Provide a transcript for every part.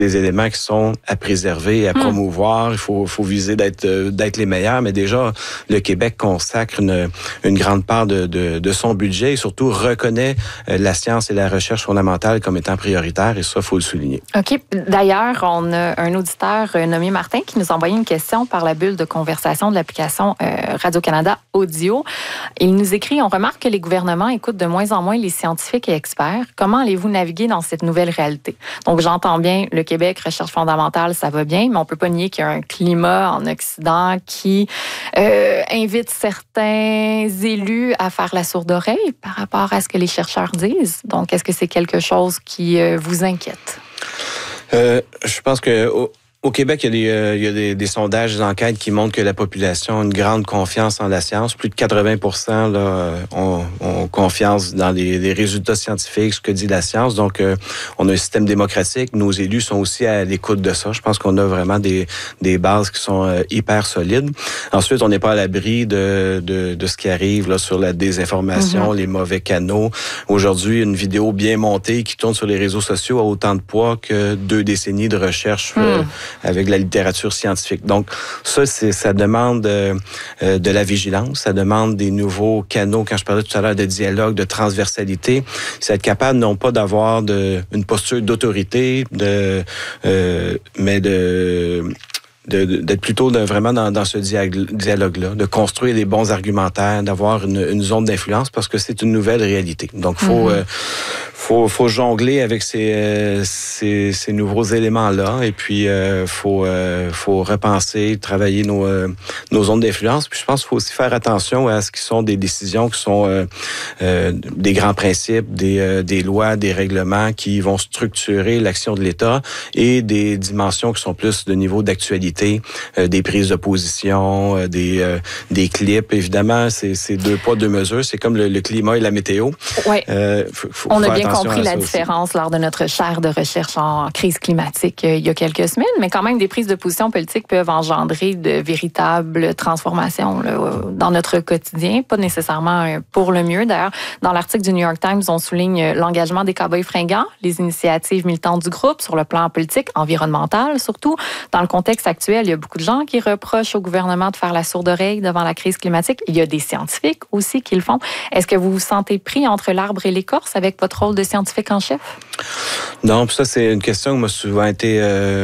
des éléments qui sont à préserver, à promouvoir. Il faut viser d'être les meilleurs. Mais déjà, le Québec consacre une grande part de son budget et surtout reconnaît la science et la recherche fondamentale comme étant prioritaire. Et ça, il faut le souligner. OK. D'ailleurs, on a un auditeur nommé Martin qui nous a envoyé une question par la bulle de conversation de l'application Radio-Canada Audio. Il nous écrit, on remarque que les gouvernements écoutent de moins en moins les scientifiques et experts. Comment allez-vous naviguer dans cette nouvelle réalité? Donc, j'entends bien le Québec, recherche fondamentale, ça va bien, mais on peut pas nier qu'il y a un climat en Occident qui invite certains élus à faire la sourde oreille par rapport à ce que les chercheurs disent. Donc, est-ce que c'est quelque chose qui vous inquiète? Je pense que au Québec, il y a des sondages, des enquêtes qui montrent que la population a une grande confiance en la science. Plus de 80% là, ont confiance dans les résultats scientifiques, ce que dit la science. Donc, on a un système démocratique. Nos élus sont aussi à l'écoute de ça. Je pense qu'on a vraiment des bases qui sont hyper solides. Ensuite, on n'est pas à l'abri de ce qui arrive là, sur la désinformation, les mauvais canaux. Aujourd'hui, une vidéo bien montée qui tourne sur les réseaux sociaux a autant de poids que 2 décennies de recherche avec la littérature scientifique. Donc, ça demande de la vigilance, ça demande des nouveaux canaux, quand je parlais tout à l'heure de dialogue, de transversalité. C'est être capable non pas d'avoir une posture d'autorité, mais d'être plutôt vraiment dans ce dialogue-là, de construire des bons argumentaires, d'avoir une zone d'influence parce que c'est une nouvelle réalité. Donc, faut jongler avec ces nouveaux éléments-là et puis faut repenser, travailler nos zones d'influence. Puis je pense qu'il faut aussi faire attention à ce qui sont des décisions qui sont des grands principes, des lois, des règlements qui vont structurer l'action de l'État et des dimensions qui sont plus de niveau d'actualité, des prises de position, des clips. Évidemment, c'est 2 poids, 2 mesures. C'est comme le climat et la météo. Oui. On a bien compris la aussi. différence lors de notre chaire de recherche en crise climatique il y a quelques semaines, mais quand même, des prises de position politiques peuvent engendrer de véritables transformations là, dans notre quotidien, pas nécessairement pour le mieux. D'ailleurs, dans l'article du New York Times, on souligne l'engagement des Cowboys fringants, les initiatives militantes du groupe sur le plan politique, environnemental surtout. Dans le contexte actuel, il y a beaucoup de gens qui reprochent au gouvernement de faire la sourde oreille devant la crise climatique. Il y a des scientifiques aussi qui le font. Est-ce que vous vous sentez pris entre l'arbre et l'écorce avec votre rôle de scientifique en chef? Non, puis ça, c'est une question qui m'a souvent été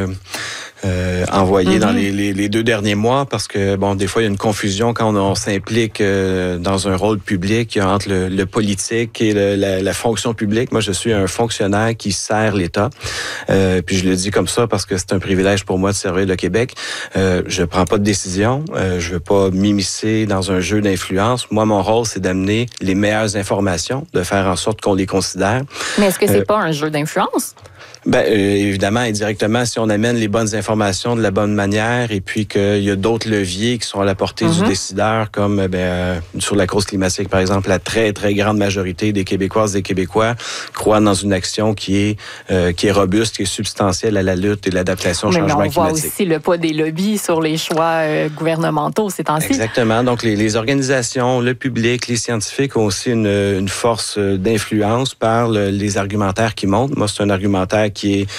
envoyé dans les 2 derniers mois parce que, bon, des fois, il y a une confusion quand on s'implique dans un rôle public entre le politique et la fonction publique. Moi, je suis un fonctionnaire qui sert l'État. Puis je le dis comme ça parce que c'est un privilège pour moi de servir le Québec. Je prends pas de décision. Je veux pas m'immiscer dans un jeu d'influence. Moi, mon rôle, c'est d'amener les meilleures informations, de faire en sorte qu'on les considère. Mais est-ce que c'est pas un jeu d'influence? Évidemment, indirectement, si on amène les bonnes informations de la bonne manière et puis qu'il y a d'autres leviers qui sont à la portée du décideur, comme sur la cause climatique, par exemple, la très, très grande majorité des Québécoises et des Québécois croient dans une action qui est robuste, qui est substantielle à la lutte et l'adaptation au changement climatique. On voit aussi le poids des lobbies sur les choix gouvernementaux ces temps-ci. Exactement. Donc, les organisations, le public, les scientifiques ont aussi une force d'influence par les argumentaires qui montent. Moi, c'est un argumentaire qui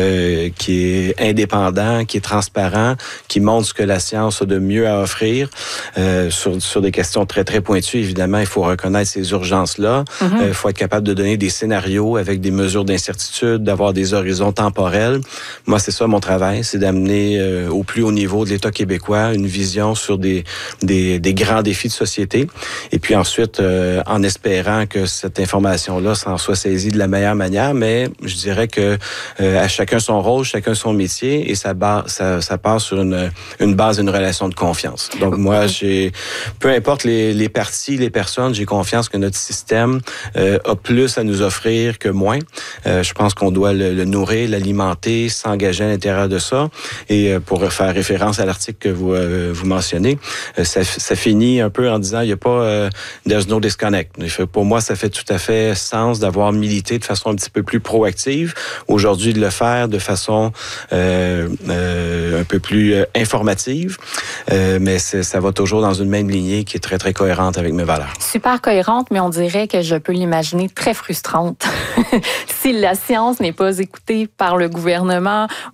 est indépendant, qui est transparent, qui montre ce que la science a de mieux à offrir sur des questions très, très pointues. Évidemment, il faut reconnaître ces urgences-là. Il faut être capable de donner des scénarios avec des mesures d'incertitude, d'avoir des horizons temporels. Moi, c'est ça mon travail, c'est d'amener au plus haut niveau de l'État québécois une vision sur des grands défis de société. Et puis ensuite, en espérant que cette information-là s'en soit saisie de la meilleure manière, mais je dirais que à chacun son rôle, chacun son métier, et ça part sur une base, une relation de confiance. Donc moi, peu importe les partis, les personnes, j'ai confiance que notre système a plus à nous offrir que moins. Je pense qu'on doit le nourrir, l'alimenter, s'engager à l'intérieur de ça. Et pour faire référence à l'article que vous mentionnez, ça finit un peu en disant il n'y a pas there's no disconnect. Pour moi, ça fait tout à fait sens d'avoir milité de façon un petit peu plus proactive. Aujourd'hui, de le faire de façon un peu plus informative, mais ça va toujours dans une même lignée qui est très, très cohérente avec mes valeurs. Super cohérente, mais on dirait que je peux l'imaginer très frustrante. Si la science n'est pas écoutée par le gouvernement